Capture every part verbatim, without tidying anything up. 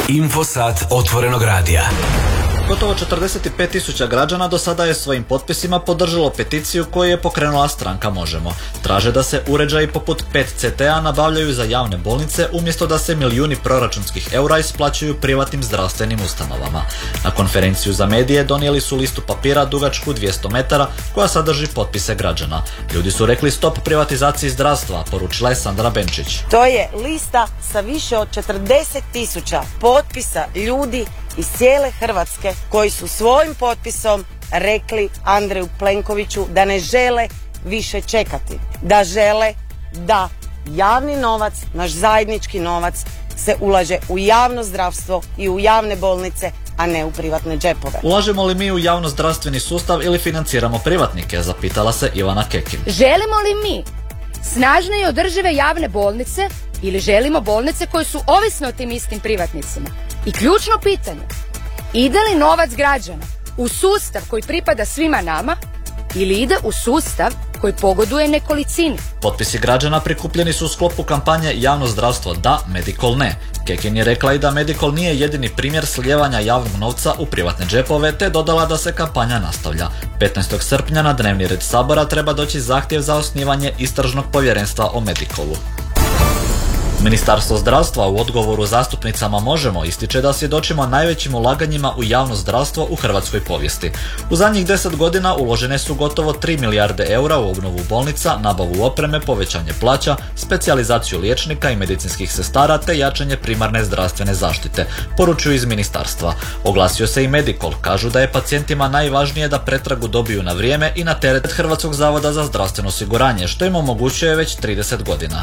Infosat otvorenog radija. Gotovo četrdeset pet tisuća građana do sada je svojim potpisima podržalo peticiju koju je pokrenula stranka Možemo. Traže da se uređaji poput pet C T-a nabavljaju za javne bolnice umjesto da se milijuni proračunskih eura isplaćuju privatnim zdravstvenim ustanovama. Na konferenciju za medije donijeli su listu papira dugačku dvjesto metara koja sadrži potpise građana. Ljudi su rekli stop privatizaciji zdravstva, poručila je Sandra Benčić. To je lista sa više od četrdeset tisuća potpisa ljudi iz cijele Hrvatske koji su svojim potpisom rekli Andreju Plenkoviću da ne žele više čekati, da žele da javni novac, naš zajednički novac, se ulaže u javno zdravstvo i u javne bolnice, a ne u privatne džepove. Ulažemo li mi u javno zdravstveni sustav ili financiramo privatnike, zapitala se Ivana Kekin. Želimo li mi snažne i održive javne bolnice ili želimo bolnice koje su ovisne o tim istim privatnicima? I ključno pitanje, ide li novac građana u sustav koji pripada svima nama ili ide u sustav koji pogoduje nekolicini? Potpisi građana prikupljeni su u sklopu kampanje Javno zdravstvo da, Medikol ne. Kekin je rekla i da Medikol nije jedini primjer slijevanja javnog novca u privatne džepove, te dodala da se kampanja nastavlja. petnaestog srpnja na dnevni red Sabora treba doći zahtjev za osnivanje istražnog povjerenstva o Medikolu. Ministarstvo zdravstva u odgovoru zastupnicama Možemo ističe da svjedočimo najvećim ulaganjima u javno zdravstvo u hrvatskoj povijesti. U zadnjih deset godina uložene su gotovo tri milijarde eura u obnovu bolnica, nabavu opreme, povećanje plaća, specijalizaciju liječnika i medicinskih sestara te jačanje primarne zdravstvene zaštite, poručuju iz ministarstva. Oglasio se i Medikol, kažu da je pacijentima najvažnije da pretragu dobiju na vrijeme i na teret Hrvatskog zavoda za zdravstveno osiguranje, što im omogućuje već trideset godina.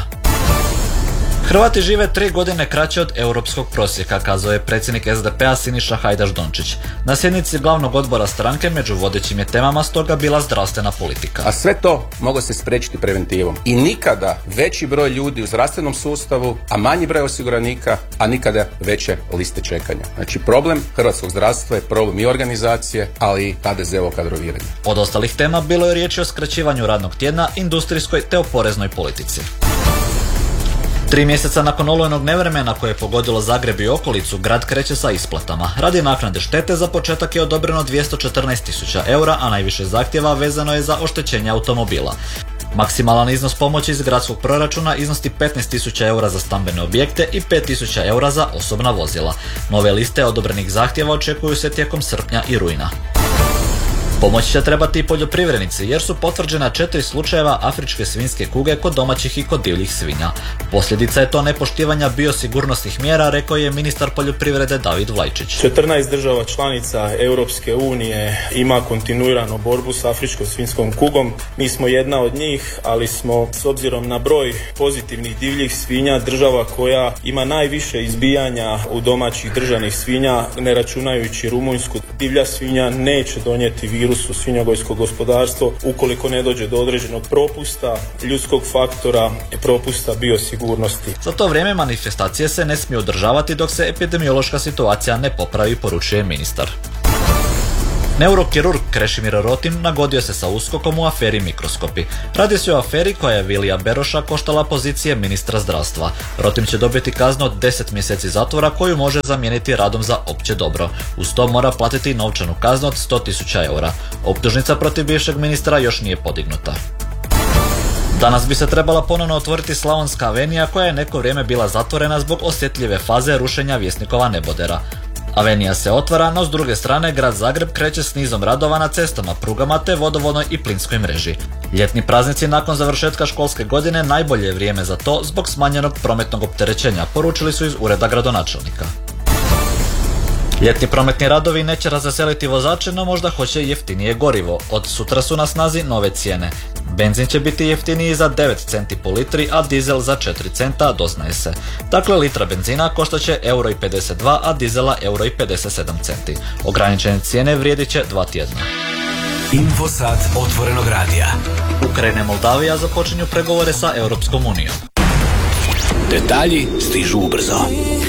Hrvati žive tri godine kraće od europskog prosjeka, kazao je predsjednik S D P-a Siniša Hajdaš Dončić. Na sjednici glavnog odbora stranke među vodećim je temama stoga bila zdravstvena politika. A sve to moglo se spriječiti preventivom. I nikada veći broj ljudi u zdravstvenom sustavu, a manji broj osiguranika, a nikada veće liste čekanja. Znači problem hrvatskog zdravstva je problem i organizacije, ali i H D Z-ovo kadroviranje. Od ostalih tema bilo je riječi o skraćivanju radnog tjedna, industrijskoj te o poreznoj politici. Tri mjeseca nakon olujnog nevremena koje je pogodilo Zagreb i okolicu, grad kreće sa isplatama. Radi naknade štete za početak je odobreno dvjesto četrnaest tisuća eura, a najviše zahtjeva vezano je za oštećenje automobila. Maksimalan iznos pomoći iz gradskog proračuna iznosi petnaest tisuća eura za stambene objekte i pet tisuća eura za osobna vozila. Nove liste odobrenih zahtjeva očekuju se tijekom srpnja i rujna. Pomoć će trebati i poljoprivrednici jer su potvrđena četiri slučajeva afričke svinjske kuge kod domaćih i kod divljih svinja. Posljedica je to nepoštivanja biosigurnosnih mjera, rekao je ministar poljoprivrede David Vlajčić. četrnaest država članica Europske unije ima kontinuirano borbu s afričkom svinjskom kugom. Mi smo jedna od njih, ali smo s obzirom na broj pozitivnih divljih svinja država koja ima najviše izbijanja u domaćih državnih svinja, ne računajući Rumunjsku. Divlja svinja neće donijeti virus u svinjogojsko gospodarstvo ukoliko ne dođe do određenog propusta, ljudskog faktora, propusta biosigurnosti. Za to vrijeme manifestacije se ne smiju održavati dok se epidemiološka situacija ne popravi, poručuje ministar. Neurokirurg Krešimir Rotim nagodio se sa USKOK-om u aferi Mikroskopi. Radi se o aferi koja je Vilija Beroša koštala pozicije ministra zdravstva. Rotim će dobiti kaznu od deset mjeseci zatvora koju može zamijeniti radom za opće dobro. Uz to mora platiti novčanu kaznu od sto tisuća eura. Optužnica protiv bivšeg ministra još nije podignuta. Danas bi se trebala ponovno otvoriti Slavonska avenija koja je neko vrijeme bila zatvorena zbog osjetljive faze rušenja Vjesnikova nebodera. Avenija se otvara, no s druge strane grad Zagreb kreće s nizom radova na cestama, prugama te vodovodnoj i plinskoj mreži. Ljetni praznici nakon završetka školske godine najbolje je vrijeme za to zbog smanjenog prometnog opterećenja, poručili su iz ureda gradonačelnika. Ljetni prometni radovi neće razveseliti vozače, no možda hoće jeftinije gorivo. Od sutra su na snazi nove cijene. Benzin će biti jeftiniji za devet centi po litri, a dizel za četiri centa, doznaje se. Dakle, litra benzina koštaće euro pedeset dva, a dizela euro pedeset sedam centi. Ograničene cijene vrijedit će dva tjedna. Infosat otvorenog radija. Ukrajina i Moldavija započinju pregovore sa Europskom unijom. Detalji stižu ubrzo.